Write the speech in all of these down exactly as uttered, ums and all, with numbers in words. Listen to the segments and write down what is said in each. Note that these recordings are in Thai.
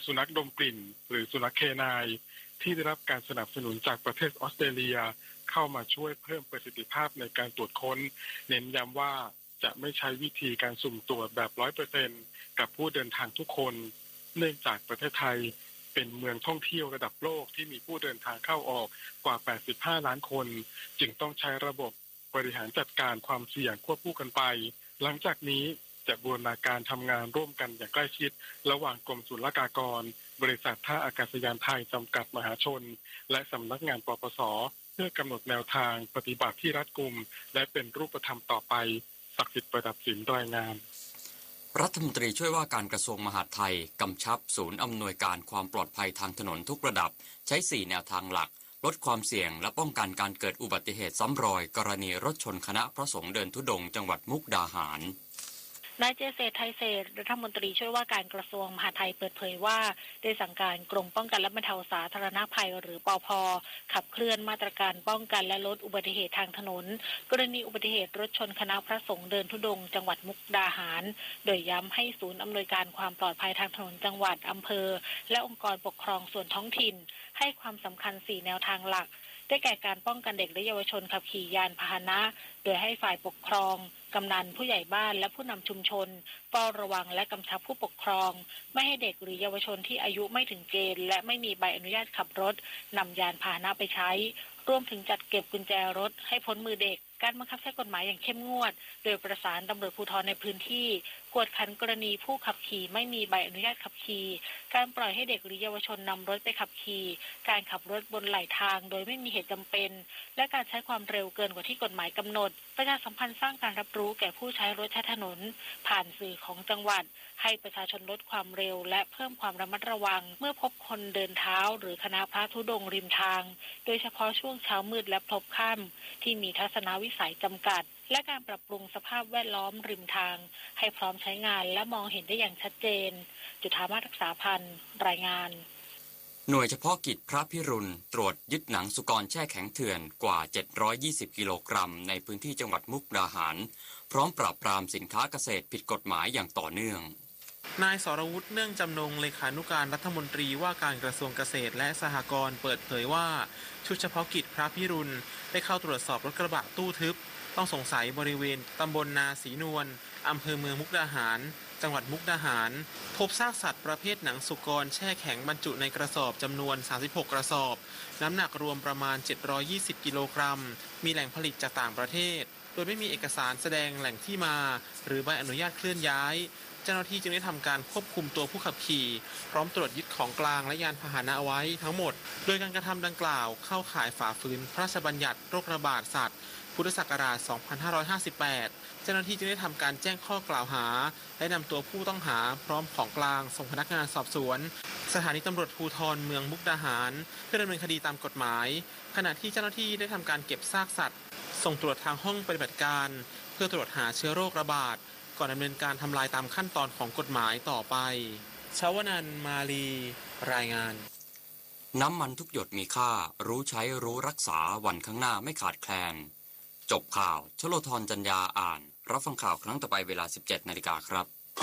สุนัขดมกลิ่นหรือสุนัขเคนายที่ได้รับการสนับสนุนจากประเทศออสเตรเลียเข้ามาช่วยเพิ่มประสิทธิภาพในการตรวจค้นเน้นย้ำว่าจะไม่ใช้วิธีการสุ่มตรวจแบบ ร้อยเปอร์เซ็นต์ กับผู้เดินทางทุกคนเนื่องจากประเทศไทยเป็นเมืองท่องเที่ยวระดับโลกที่มีผู้เดินทางเข้าออกกว่าแปดสิบห้าล้านคนจึงต้องใช้ระบบบริหารจัดการความเสี่ยงควบคู่กันไปหลังจากนี้จะบูรณาการทำงานร่วมกันอย่างใกล้ชิดระหว่างกรมศุลกากรบริษัทท่าอากาศยานไทยจำกัดมหาชนและสำนักงานปปส.เพื่อกำหนดแนวทางปฏิบัติที่รัดกุมและเป็นรูปธรรมต่อไปศักดิ์สิทธิ์ประดับสินรายงานรัฐมนตรีช่วยว่าการกระทรวงมหาดไทยกำชับศูนย์อำนวยการความปลอดภัยทางถนนทุกระดับใช้สี่แนวทางหลักลดความเสี่ยงและป้องกันการเกิดอุบัติเหตุซ้ำรอยกรณีรถชนคณะพระสงฆ์เดินธุดงค์จังหวัดมุกดาหารนายเจษฎไทยเศรษฐ์รัฐมนตรีช่วยว่าการกระทรวงมหาดไทยเปิดเผยว่าได้สั่งการกรมป้องกันและบรรเทาสาธารณภัยหรือปภ.ขับเคลื่อนมาตรการป้องกันและลดอุบัติเหตุทางถนนกรณีอุบัติเหตุรถชนคณะพระสงฆ์เดินธุดงค์จังหวัดมุกดาหารโดยย้ำให้ศูนย์อำนวยการความปลอดภัยทางถนนจังหวัดอำเภอและองค์กรปกครองส่วนท้องถิ่นให้ความสำคัญสี่แนวทางหลักได้แก่การป้องกันเด็กและเยาวชนขับขี่ยานพาหนะโดยให้ฝ่ายปกครองกำนันผู้ใหญ่บ้านและผู้นำชุมชนเฝ้าระวังและกำชับผู้ปกครองไม่ให้เด็กหรือเยาวชนที่อายุไม่ถึงเกณฑ์และไม่มีใบอนุญาตขับรถนำยานพาหนะไปใช้รวมถึงจัดเก็บกุญแจรถให้พ้นมือเด็กการบังคับใช้กฎหมายอย่างเข้มงวดโดยประสานตำรวจภูธรในพื้นที่กวดขันกรณีผู้ขับขี่ไม่มีใบอนุญาตขับขี่การปล่อยให้เด็กหรือเยาวชนนำรถไปขับขี่การขับรถบนไหลทางโดยไม่มีเหตุจำเป็นและการใช้ความเร็วเกินกว่าที่กฎหมายกำหนดประชาสัมพันธ์สร้างการรับรู้แก่ผู้ใช้รถใช้ถนนผ่านสื่อของจังหวัดให้ประชาชนลดความเร็วและเพิ่มความระมัดระวังเมื่อพบคนเดินเท้าหรือคณะพระธุดงค์ริมทางโดยเฉพาะช่วงเช้ามืดและพลบค่ำที่มีทัศนวิสัยจำกัดและการปรับปรุงสภาพแวดล้อมริมทางให้พร้อมใช้งานและมองเห็นได้อย่างชัดเจนจุฑามาศรักษาพันธ์รายงานหน่วยเฉพาะกิจพระพิรุณตรวจยึดหนังสุกรแช่แข็งเถื่อนกว่าเจ็ดร้อยยี่สิบกิโลกรัมในพื้นที่จังหวัดมุกดาหารพร้อมปราบปรามสินค้าเกษตรผิดกฎหมายอย่างต่อเนื่องนายสรวุฒิเนื่องจำนงเลขานุการรัฐมนตรีว่าการกระทรวงเกษตรและสหกรณ์เปิดเผยว่าชุดเฉพาะกิจพระพิรุณได้เข้าตรวจสอบรถกระบะตู้ทึบต้องสงสัยบริเวณตำบลนาศรีนวลอำเภอเมืองมุกดาหารจังหวัดมุกดาหารพบซากสัตว์ประเภทหนังสุกรแช่แข็งบรรจุในกระสอบจำนวนสามสิบหกกระสอบน้ำหนักรวมประมาณเจ็ดร้อยยี่สิบกิโลกรัมมีแหล่งผลิตจากต่างประเทศโดยไม่มีเอกสารแสดงแหล่งที่มาหรือใบอนุญาตเคลื่อนย้ายเจ้าหน้าที่จึงได้ทำการควบคุมตัวผู้ขับขี่พร้อมตรวจยึดของกลางและยานพาหนะไว้ทั้งหมดโดยการกระทำดังกล่าวเข้าข่ายฝ่าฝืนพระราชบัญญัติโรคระบาดสัตว์พุทธศักราชสองพันห้าร้อยห้าสิบแปดเจ้าหน้าที่จึงได้ทำการแจ้งข้อกล่าวหาและนำตัวผู้ต้องหาพร้อมของกลางส่งพนักงานสอบสวนสถานีตำรวจภูธรเมืองมุกดาหารเพื่อดำเนินคดีตามกฎหมายขณะที่เจ้าหน้าที่ได้ทำการเก็บซากสัตว์ส่งตรวจทางห้องปฏิบัติการเพื่อตรวจหาเชื้อโรคระบาดก่อนดำเนินการทำลายตามขั้นตอนของกฎหมายต่อไปชวนันท์มาลีรายงานน้ำมันทุกหยดมีค่ารู้ใช้รู้รักษาวันข้างหน้าไม่ขาดแคลนจบข่าวชโลธรจัญญาอ่านรับฟังข่าวครั้งต่อไปเวลา สิบเจ็ดนาฬิกาครับ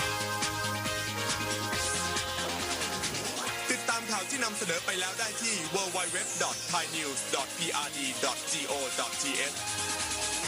ติดตามข่าวที่นำเสนอไปแล้วได้ที่ ดับเบิลยู ดับเบิลยู ดับเบิลยู ดอท ไทยนิวส์ ดอท พี อาร์ ดี ดอท โก ดอท ที เอช